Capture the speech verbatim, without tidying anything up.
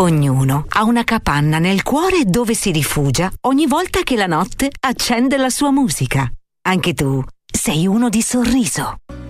Ognuno ha una capanna nel cuore dove si rifugia ogni volta che la notte accende la sua musica. Anche tu sei uno di Sorriso.